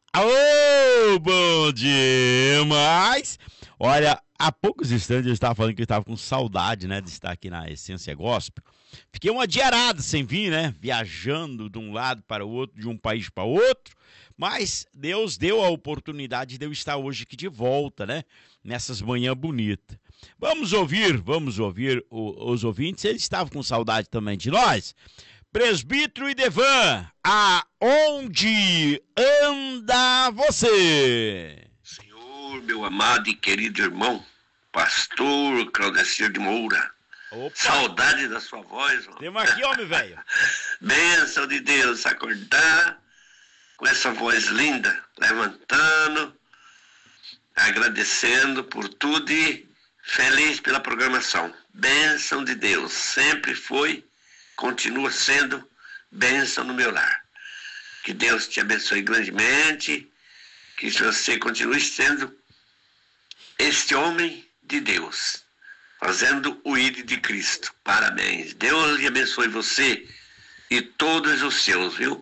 Ô, bom demais! Olha, há poucos instantes eu estava falando que eu estava com saudade, né, de estar aqui na Essência Gospel. Fiquei uma diarada sem vir, né, viajando de um lado para o outro, de um país para outro, mas Deus deu a oportunidade de eu estar hoje aqui de volta, né, nessas manhãs bonitas. Vamos ouvir os ouvintes, eles estavam com saudade também de nós. Presbítero Idevan, aonde anda você? Senhor, meu amado e querido irmão, pastor Claudecir de Moura, Opa, saudade da sua voz, mano. temos aqui, homem velho. Bênção de Deus, acordar com essa voz linda, levantando, agradecendo por tudo e feliz pela programação. Bênção de Deus, sempre foi, continua sendo bênção no meu lar. Que Deus te abençoe grandemente, que você continue sendo este homem de Deus, fazendo o ID de Cristo. Parabéns. Deus lhe abençoe você e todos os seus, viu?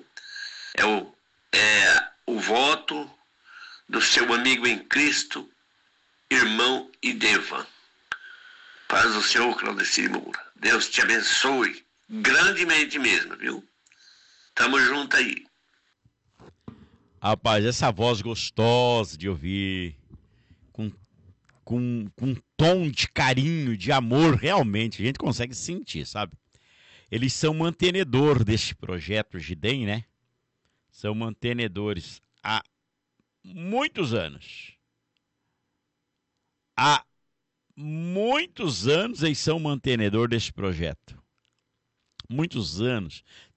É o voto do seu amigo em Cristo, irmão Idevan. Paz do Senhor, Claudecir Moura. Deus te abençoe grandemente mesmo, viu? Tamo junto aí. Rapaz, essa voz gostosa de ouvir, com um tom de carinho, de amor, realmente, a gente consegue sentir, sabe? Eles são mantenedor deste projeto Gidem, né? São mantenedores há muitos anos. Há muitos anos eles são mantenedor deste projeto. Muitos anos.